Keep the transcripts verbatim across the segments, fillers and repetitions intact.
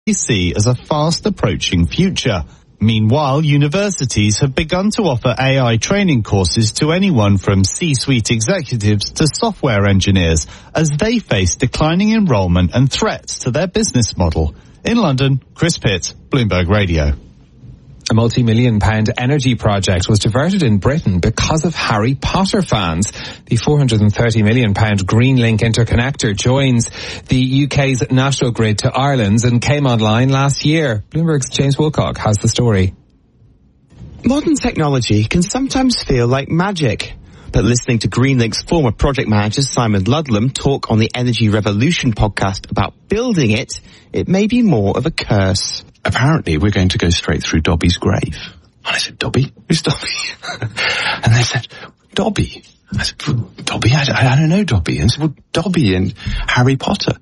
see as a fast approaching future. Meanwhile, universities have begun to offer A I training courses to anyone from C-suite executives to software engineers as they face declining enrollment and threats to their business model. In London, Chris Pitt, Bloomberg Radio. A multi-million pound energy project was diverted in Britain because of Harry Potter fans. The four hundred thirty million pound Greenlink interconnector joins the U K's national grid to Ireland's and came online last year. Bloomberg's James Woolcock has the story. Modern technology can sometimes feel like magic. But listening to Greenlink's former project manager Simon Ludlam talk on the Energy Revolution podcast about building it, it may be more of a curse. Apparently we're going to go straight through Dobby's grave. And I said, Dobby? Who's Dobby? And they said, Dobby. I said, well, Dobby? I, I don't know Dobby. And I said, well, Dobby and Harry Potter.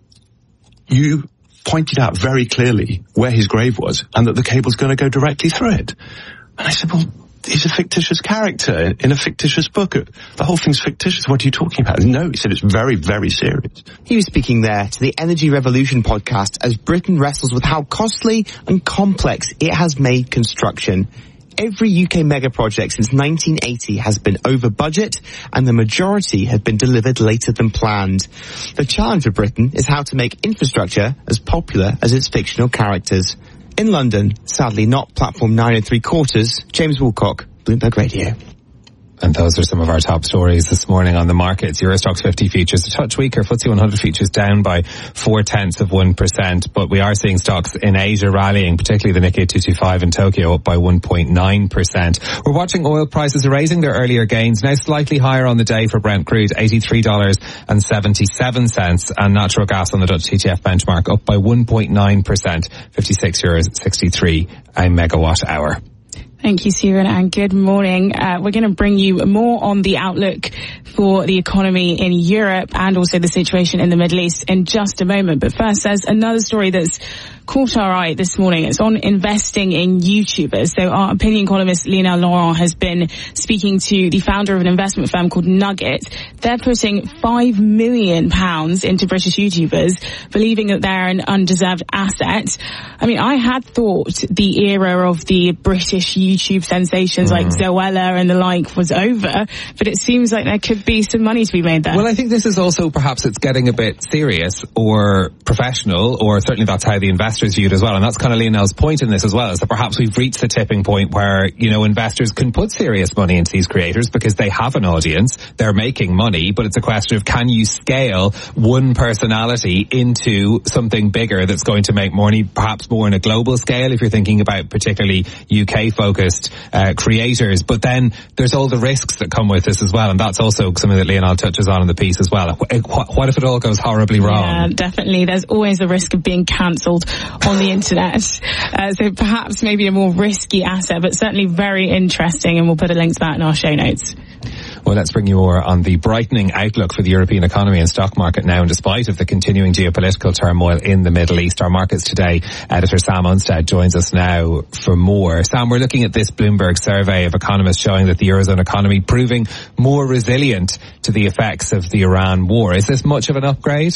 You pointed out very clearly where his grave was and that the cable's going to go directly through it. And I said, well, he's a fictitious character in a fictitious book. The whole thing's fictitious. What are you talking about? No, he said it's very, very serious. He was speaking there to the Energy Revolution podcast as Britain wrestles with how costly and complex it has made construction. Every U K mega project since nineteen eighty has been over budget, and the majority have been delivered later than planned. The challenge for Britain is how to make infrastructure as popular as its fictional characters. In London, sadly not platform nine and three quarters, James Woolcock, Bloomberg Radio. And those are some of our top stories this morning on the markets. Euro Stoxx fifty features a touch weaker. F T S E one hundred features down by four tenths of one percent. But we are seeing stocks in Asia rallying, particularly the Nikkei two twenty-five in Tokyo up by one point nine percent. We're watching oil prices erasing their earlier gains, now slightly higher on the day for Brent crude, eighty-three dollars and seventy-seven cents. And natural gas on the Dutch T T F benchmark up by one point nine percent, fifty-six euros sixty-three a megawatt hour. Thank you, Stephen, and good morning. Uh, we're going to bring you more on the outlook for the economy in Europe and also the situation in the Middle East in just a moment. But first, there's another story that's caught our eye this morning. It's on investing in YouTubers. So our opinion columnist Lionel Laurent has been speaking to the founder of an investment firm called Nugget. They're putting five million pounds into British YouTubers, believing that they're an undeserved asset. I mean, I had thought the era of the British YouTube sensations mm. like Zoella and the like was over, but it seems like there could be some money to be made there. Well, I think this is also perhaps it's getting a bit serious or professional, or certainly that's how the investors view it as well. And that's kind of Lionel's point in this as well, is that perhaps we've reached the tipping point where, you know, investors can put serious money into these creators because they have an audience, they're making money, but it's a question of can you scale one personality into something bigger that's going to make money, perhaps more on a global scale if you're thinking about particularly U K focused uh, creators. But then there's all the risks that come with this as well, and that's also something that Lionel touches on in the piece as well. What, what if it all goes horribly wrong? Yeah, definitely. There's always the risk of being cancelled on the internet. Uh, so perhaps maybe a more risky asset, but certainly very interesting, and we'll put a link to that in our show notes. Well, let's bring you more on the brightening outlook for the European economy and stock market now, in despite of the continuing geopolitical turmoil in the Middle East. Our Markets Today editor Sam Unstead joins us now for more. Sam, we're looking at this Bloomberg survey of economists showing that the Eurozone economy proving more resilient to the effects of the Iran war. Is this much of an upgrade?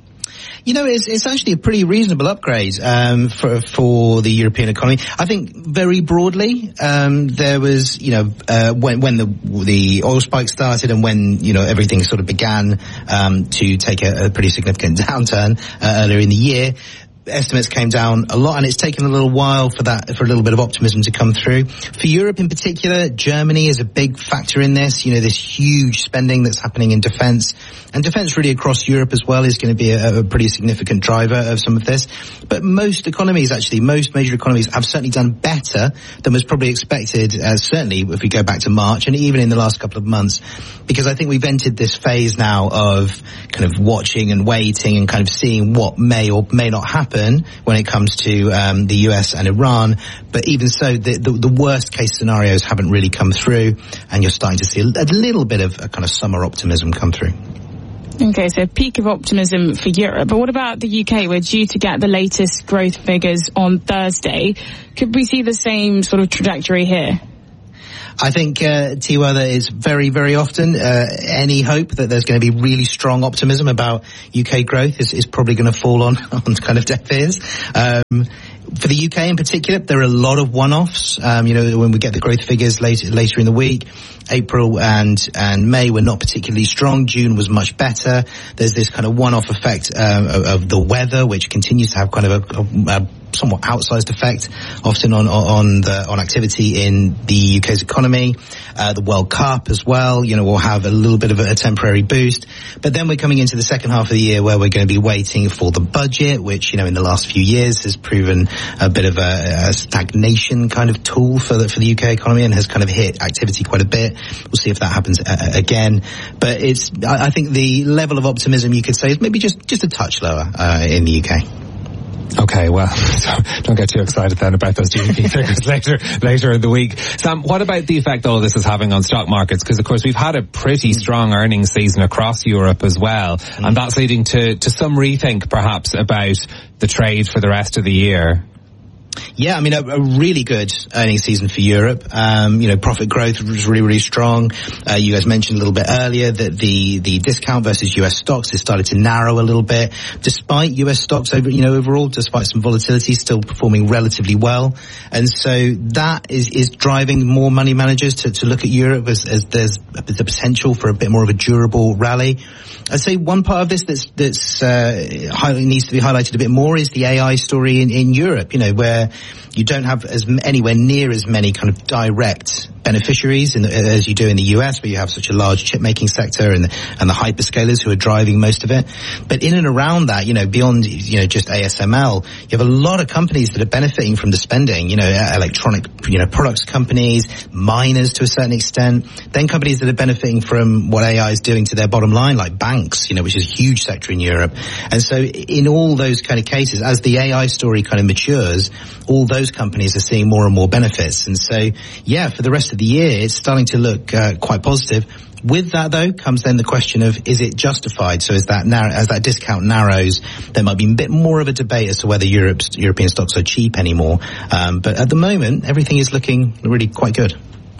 You know, it's, it's actually a pretty reasonable upgrade um, for for the European economy. I think very broadly, um, there was, you know, uh, when when the the oil spike started and when, you know, everything sort of began um, to take a, a pretty significant downturn uh, earlier in the year, estimates came down a lot, and it's taken a little while for that, for a little bit of optimism to come through. For Europe in particular, Germany is a big factor in this. You know, this huge spending that's happening in defence, and defence really across Europe as well is going to be a, a pretty significant driver of some of this. But most economies, actually, most major economies have certainly done better than was probably expected, uh, certainly if we go back to March and even in the last couple of months, because I think we've entered this phase now of kind of watching and waiting and kind of seeing what may or may not happen when it comes to um, the U S and Iran. But even so, the, the, the worst case scenarios haven't really come through, and you're starting to see a, a little bit of a kind of summer optimism come through. Okay, so peak of optimism for Europe. But what about the U K? We're due to get the latest growth figures on Thursday. Could we see the same sort of trajectory here? I think, uh, Tiwa, that it's very, very often, uh, any hope that there's going to be really strong optimism about U K growth is, is probably going to fall on, on kind of deaf ears. Um, For the U K in particular, there are a lot of one-offs. Um, you know, when we get the growth figures later, later in the week, April and, and May were not particularly strong. June was much better. There's this kind of one-off effect, um, of, of the weather, which continues to have kind of a, a, a somewhat outsized effect, often on, on the, on activity in the U K's economy. Uh, the World Cup as well, you know, will have a little bit of a, a temporary boost. But then we're coming into the second half of the year where we're going to be waiting for the budget, which, you know, in the last few years has proven a bit of a, a stagnation kind of tool for the, for the U K economy and has kind of hit activity quite a bit. We'll see if that happens uh, again. But it's, I, I think the level of optimism you could say is maybe just, just a touch lower, uh, in the U K. Okay, well, don't get too excited then about those G D P figures later later in the week. Sam, what about the effect all this is having on stock markets? Because, of course, we've had a pretty strong earnings season across Europe as well, mm. and that's leading to, to some rethink, perhaps, about the trade for the rest of the year. Yeah, I mean, a, a really good earnings season for Europe. Um, you know, profit growth was really, really strong. Uh, you guys mentioned a little bit earlier that the, the discount versus U S stocks has started to narrow a little bit, despite U S stocks over, you know, overall, despite some volatility, still performing relatively well. And so that is, is driving more money managers to, to look at Europe as, as there's the potential for a bit more of a durable rally. I'd say one part of this that's, that's, uh, highly needs to be highlighted a bit more is the A I story in, in Europe, you know, where you don't have as anywhere near as many kind of direct beneficiaries in the, as you do in the U S, where you have such a large chip making sector and and the hyperscalers who are driving most of it. But in and around that, you know, beyond, you know, just A S M L, you have a lot of companies that are benefiting from the spending, you know, electronic, you know, products companies, miners to a certain extent, then companies that are benefiting from what A I is doing to their bottom line, like banks, you know, which is a huge sector in Europe. And so in all those kind of cases, as the A I story kind of matures, all those companies are seeing more and more benefits. And so, yeah, for the rest of the year, it's starting to look uh, quite positive. With that, though, comes then the question of, is it justified? So as that narrow, as that discount narrows, there might be a bit more of a debate as to whether Europe's, European stocks are cheap anymore. Um, but at the moment, everything is looking really quite good.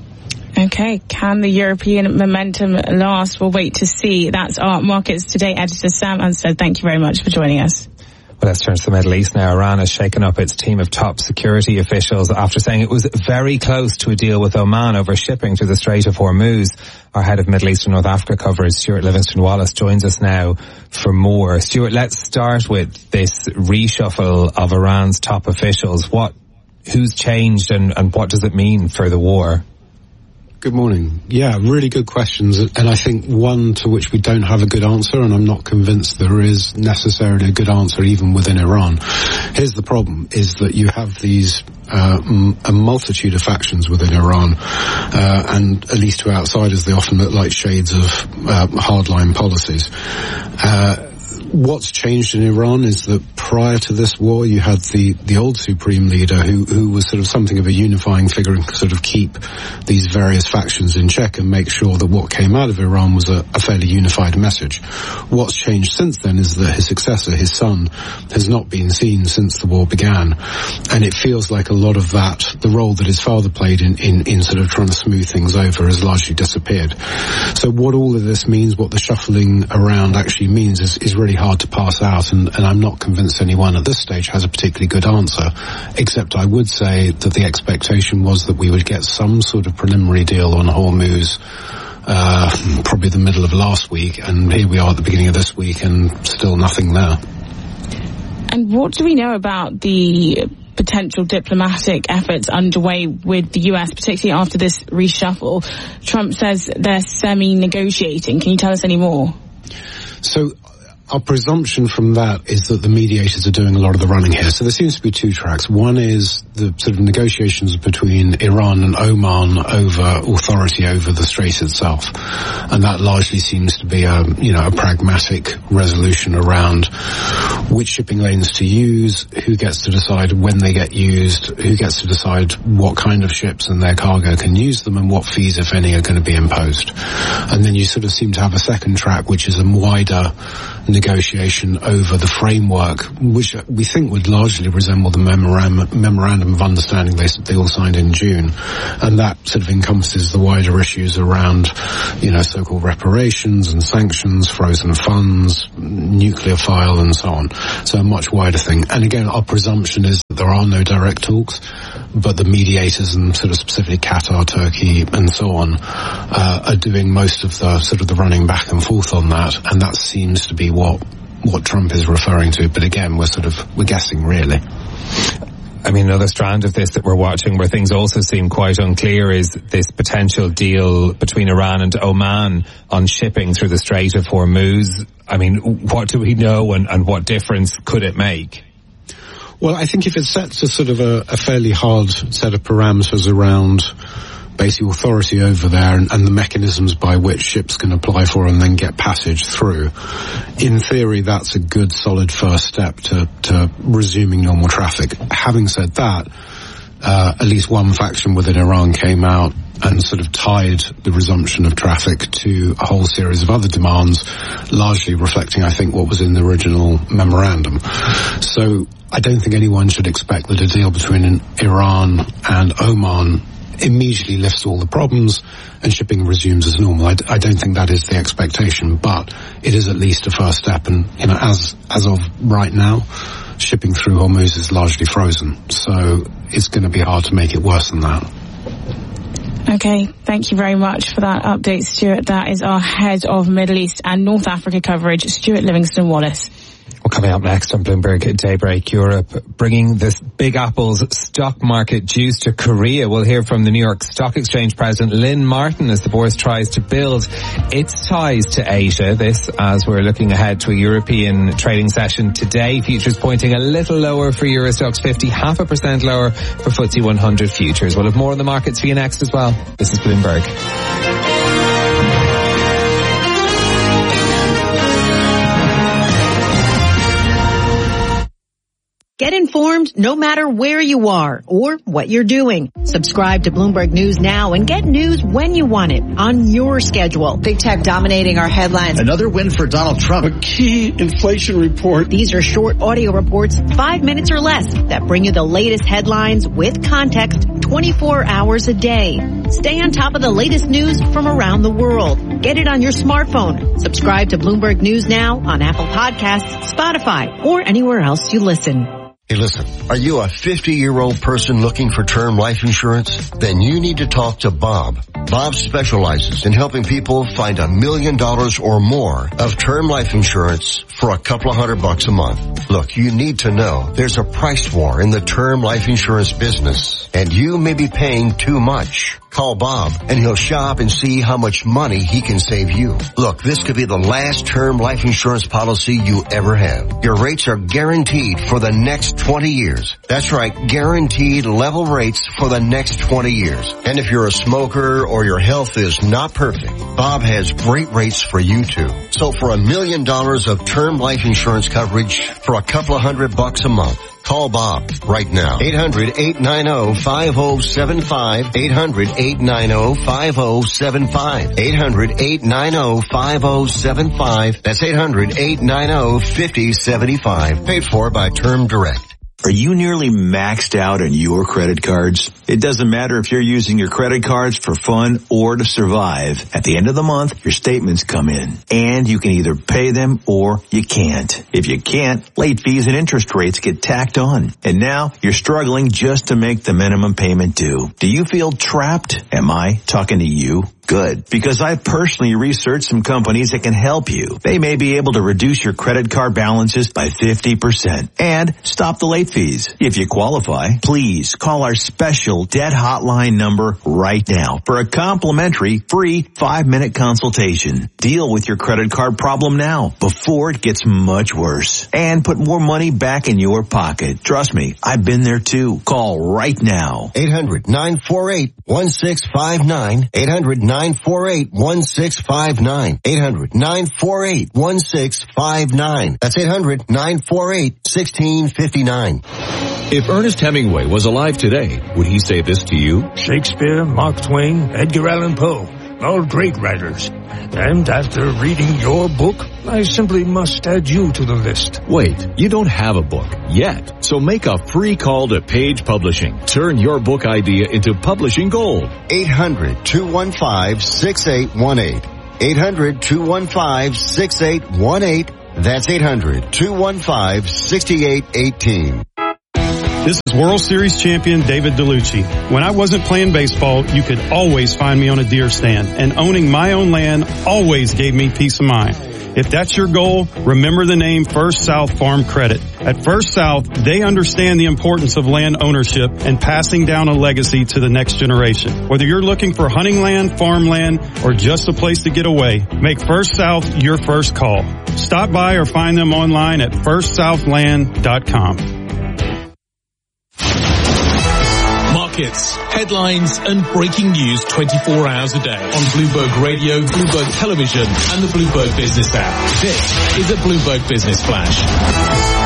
Okay, can the European momentum last? We'll wait to see. That's our Markets Today editor, Sam Unstead. Thank you very much for joining us. Well, let's turn to the Middle East now. Iran has shaken up its team of top security officials after saying it was very close to a deal with Oman over shipping through the Strait of Hormuz. Our head of Middle East and North Africa coverage, Stuart Livingston-Wallace, joins us now for more. Stuart, let's start with this reshuffle of Iran's top officials. What, who's changed and, and what does it mean for the war? Good morning. Yeah, really good questions, and I think one to which we don't have a good answer, and I'm not convinced there is necessarily a good answer even within Iran. Here's the problem, is that you have these uh, m- a multitude of factions within Iran, uh, and at least to outsiders they often look like shades of uh, hardline policies. Uh, What's changed in Iran is that prior to this war, you had the, the old supreme leader who, who was sort of something of a unifying figure and could sort of keep these various factions in check and make sure that what came out of Iran was a, a fairly unified message. What's changed since then is that his successor, his son, has not been seen since the war began. And it feels like a lot of that, the role that his father played in, in, in sort of trying to smooth things over has largely disappeared. So what all of this means, what the shuffling around actually means is, is really hard to pass out, and, and I'm not convinced anyone at this stage has a particularly good answer, except I would say that the expectation was that we would get some sort of preliminary deal on Hormuz uh, probably the middle of last week, and here we are at the beginning of this week and still nothing there. And what do we know about the potential diplomatic efforts underway with the U S, particularly after this reshuffle? Trump says they're semi-negotiating. Can you tell us any more? So our presumption from that is that the mediators are doing a lot of the running here. So there seems to be two tracks. One is the sort of negotiations between Iran and Oman over authority over the strait itself. And that largely seems to be a, you know, a pragmatic resolution around which shipping lanes to use, who gets to decide when they get used, who gets to decide what kind of ships and their cargo can use them, and what fees, if any, are going to be imposed. And then you sort of seem to have a second track, which is a wider negotiation negotiation over the framework, which we think would largely resemble the memorandum, memorandum of understanding they, they all signed in June. And that sort of encompasses the wider issues around, you know, so-called reparations and sanctions, frozen funds, nuclear file, and so on. So a much wider thing. And again, our presumption is that there are no direct talks, but the mediators and sort of specifically Qatar, Turkey, and so on, uh, are doing most of the sort of the running back and forth on that, and that seems to be what what Trump is referring to. But again, we're sort of we're guessing really. I mean, another strand of this that we're watching where things also seem quite unclear is this potential deal between Iran and Oman on shipping through the Strait of Hormuz. I mean, what do we know, and, and what difference could it make? Well, I think if it sets a sort of a, a fairly hard set of parameters around basic authority over there and, and the mechanisms by which ships can apply for and then get passage through, in theory that's a good solid first step to, to resuming normal traffic. Having said that, uh, at least one faction within Iran came out and sort of tied the resumption of traffic to a whole series of other demands, largely reflecting, I think, what was in the original memorandum. So I don't think anyone should expect that a deal between Iran and Oman immediately lifts all the problems and shipping resumes as normal. I, I don't think that is the expectation, but it is at least a first step. And, you know, as as of right now, shipping through Hormuz is largely frozen. So it's going to be hard to make it worse than that. Okay, thank you very much for that update, Stuart. That is our head of Middle East and North Africa coverage, Stuart Livingston-Wallace. Well, coming up next on Bloomberg Daybreak Europe, bringing this Big Apple's stock market juice to Korea. We'll hear from the New York Stock Exchange President Lynn Martin as the bourse tries to build its ties to Asia. This as we're looking ahead to a European trading session today. Futures pointing a little lower for Euro Stoxx fifty, half a percent lower for F T S E one hundred futures. We'll have more on the markets for you next as well. This is Bloomberg. Get informed no matter where you are or what you're doing. Subscribe to Bloomberg News now and get news when you want it on your schedule. Big tech dominating our headlines. Another win for Donald Trump. A key inflation report. These are short audio reports, five minutes or less, that bring you the latest headlines with context twenty-four hours a day. Stay on top of the latest news from around the world. Get it on your smartphone. Subscribe to Bloomberg News now on Apple Podcasts, Spotify, or anywhere else you listen. Hey, listen, are you a fifty-year-old person looking for term life insurance? Then you need to talk to Bob. Bob specializes in helping people find a million dollars or more of term life insurance for a couple of hundred bucks a month. Look, you need to know there's a price war in the term life insurance business, and you may be paying too much. Call Bob and he'll shop and see how much money he can save you. Look, this could be the last term life insurance policy you ever have. Your rates are guaranteed for the next twenty years. That's right, guaranteed level rates for the next twenty years. And if you're a smoker or your health is not perfect, Bob has great rates for you too. So for a million dollars of term life insurance coverage for a couple of hundred bucks a month, call Bob right now. eight hundred, eight nine zero, five zero seven five. eight hundred, eight nine zero, five zero seven five. eight hundred, eight nine zero, five zero seven five. That's eight hundred, eight nine zero, five zero seven five. Paid for by Term Direct. Are you nearly maxed out on your credit cards? It doesn't matter if you're using your credit cards for fun or to survive. At the end of the month, your statements come in, and you can either pay them or you can't. If you can't, late fees and interest rates get tacked on. And now you're struggling just to make the minimum payment due. Do you feel trapped? Am I talking to you? Good, because I personally researched some companies that can help you. They may be able to reduce your credit card balances by fifty percent and stop the late fees. If you qualify, please call our special debt hotline number right now for a complimentary free five-minute consultation. Deal with your credit card problem now before it gets much worse and put more money back in your pocket. Trust me, I've been there too. Call right now. eight hundred, nine four eight, one six five nine. eight hundred, nine four eight, one six five nine. eight hundred, nine four eight, one six five nine. That's eight hundred, nine four eight, one six five nine. If Ernest Hemingway was alive today, would he say this to you? Shakespeare, Mark Twain, Edgar Allan Poe. all great writers. And after reading your book, I simply must add you to the list. Wait, you don't have a book yet. So make a free call to Page Publishing. Turn your book idea into publishing gold. eight hundred, two one five, six eight one eight. eight hundred, two one five, six eight one eight. That's eight hundred, two one five, six eight one eight. This is World Series champion David DeLucci. When I wasn't playing baseball, you could always find me on a deer stand, and owning my own land always gave me peace of mind. If that's your goal, remember the name First South Farm Credit. At First South, they understand the importance of land ownership and passing down a legacy to the next generation. Whether you're looking for hunting land, farmland, or just a place to get away, make First South your first call. Stop by or find them online at first southland dot com. Markets, headlines and breaking news twenty-four hours a day on Bloomberg Radio, Bloomberg Television and the Bloomberg Business app. This is a Bloomberg Business Flash.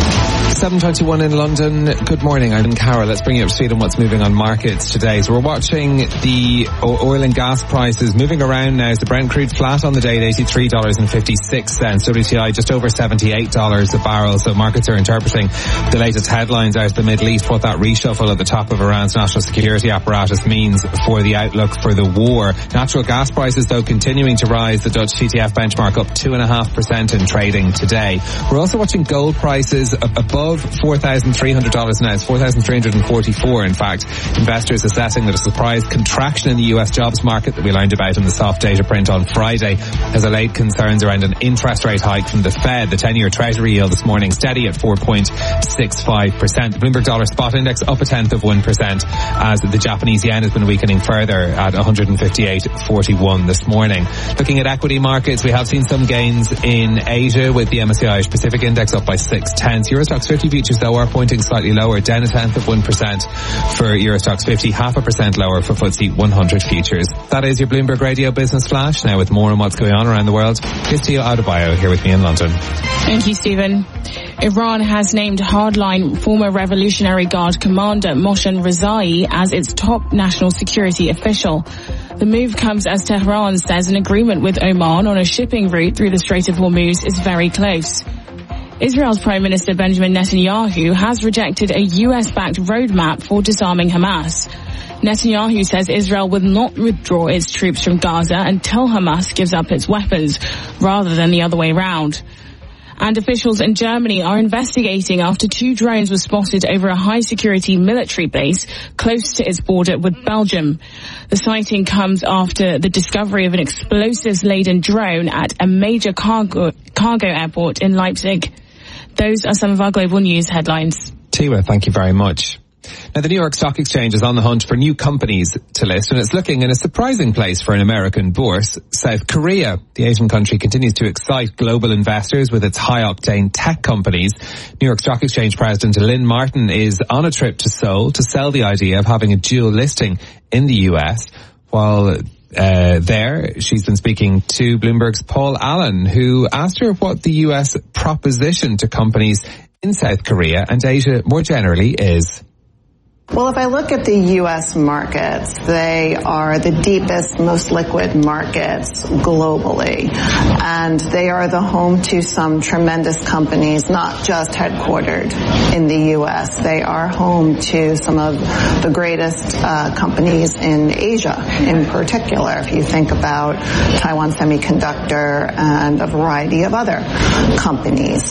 seven twenty-one in London. Good morning, I'm Carol. Let's bring you up to speed on what's moving on markets today. So we're watching the oil and gas prices moving around now. So Brent crude flat on the day at eighty-three dollars and fifty-six cents. W T I just over seventy-eight dollars a barrel. So markets are interpreting the latest headlines out of the Middle East, what that reshuffle at the top of Iran's national security apparatus means for the outlook for the war. Natural gas prices, though, continuing to rise. The Dutch T T F benchmark up two point five percent in trading today. We're also watching gold prices above four thousand three hundred dollars an ounce, four thousand three hundred forty-four in fact. Investors assessing that a surprise contraction in the U S jobs market that we learned about in the soft data print on Friday has allayed concerns around an interest rate hike from the Fed. The ten-year Treasury yield this morning steady at four point six five percent. The Bloomberg Dollar Spot Index up a tenth of one percent as the Japanese yen has been weakening further at one fifty-eight forty-one this morning. Looking at equity markets, we have seen some gains in Asia with the M S C I Irish Pacific Index up by six tenths. Eurostoxx fifty futures, though, are pointing slightly lower, down a tenth of one percent for Eurostoxx fifty, half a percent lower for F T S E one hundred futures. That is your Bloomberg Radio Business Flash. Now with more on what's going on around the world, here's Tio Adebayo here with me in London. Thank you, Stephen. Iran has named hardline former Revolutionary Guard commander Mohsen Rezai as its top national security official. The move comes as Tehran says an agreement with Oman on a shipping route through the Strait of Hormuz is very close. Israel's Prime Minister Benjamin Netanyahu has rejected a U S-backed roadmap for disarming Hamas. Netanyahu says Israel will not withdraw its troops from Gaza until Hamas gives up its weapons, rather than the other way round. And officials in Germany are investigating after two drones were spotted over a high-security military base close to its border with Belgium. The sighting comes after the discovery of an explosives-laden drone at a major cargo, cargo airport in Leipzig. Those are some of our global news headlines. Tiwa, thank you very much. Now, the New York Stock Exchange is on the hunt for new companies to list, and it's looking in a surprising place for an American bourse. South Korea, the Asian country, continues to excite global investors with its high-octane tech companies. New York Stock Exchange President Lynn Martin is on a trip to Seoul to sell the idea of having a dual listing in the U S. While uh, there, she's been speaking to Bloomberg's Paul Allen, who asked her what the U S proposition to companies in South Korea and Asia more generally is. Well, if I look at the U S markets, they are the deepest, most liquid markets globally. And they are the home to some tremendous companies, not just headquartered in the U S. They are home to some of the greatest uh, companies in Asia in particular, if you think about Taiwan Semiconductor and a variety of other companies.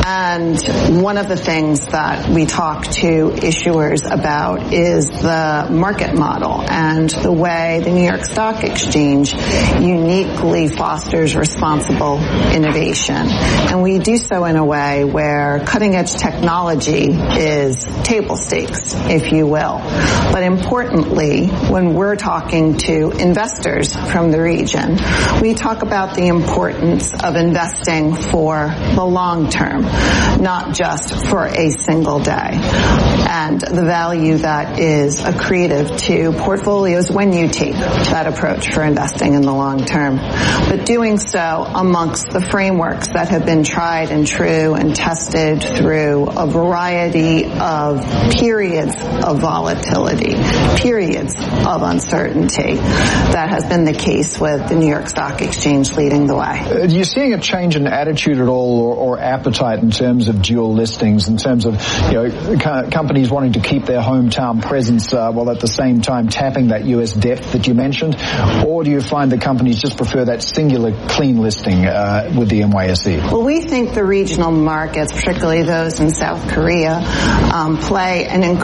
And one of the things that we talk to issuers about is the market model and the way the New York Stock Exchange uniquely fosters responsible innovation. And we do so in a way where cutting-edge technology is table stakes, if you will. But importantly, when we're talking to investors from the region, we talk about the importance of investing for the long term, not just for a single day. And the value value that is accretive to portfolios when you take that approach for investing in the long term. But doing so amongst the frameworks that have been tried and true and tested through a variety of periods of volatility, periods of uncertainty. That has been the case with the New York Stock Exchange leading the way. Are you seeing a change in attitude at all, or, or appetite in terms of dual listings, in terms of, you know, co- companies wanting to keep their hometown presence uh, while at the same time tapping that U S depth that you mentioned? Or do you find that companies just prefer that singular clean listing uh, with the N Y S E? Well, we think the regional markets, particularly those in South Korea, um, play an